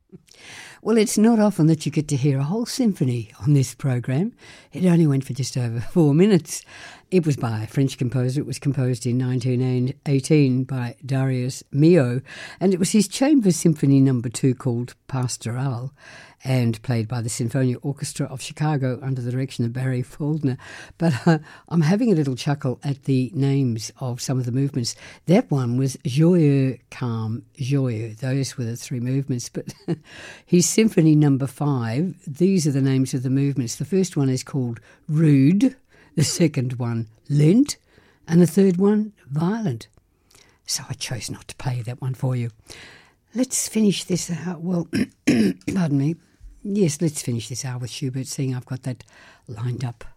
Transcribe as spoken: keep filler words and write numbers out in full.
Well, it's not often that you get to hear a whole symphony on this program. It only went for just over four minutes. It was by a French composer. It was composed in nineteen eighteen by Darius Milhaud, and it was his chamber symphony number two called Pastoral, and played by the Sinfonia Orchestra of Chicago under the direction of Barry Faulkner. But uh, I'm having a little chuckle at the names of some of the movements. That one was Joyeux, Calm, Joyeux. Those were the three movements. But his symphony number five, these are the names of the movements. The first one is called Rude, the second one Lent, and the third one Violent. So I chose not to play that one for you. Let's finish this out. Well, pardon me. Yes, let's finish this hour with Schubert, seeing I've got that lined up.